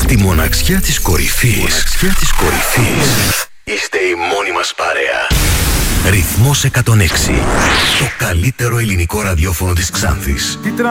Στη μοναξιά της κορυφής. Είστε η μόνη μας παρέα. Ρυθμός 106. Το καλύτερο ελληνικό ραδιόφωνο της Ξάνθης.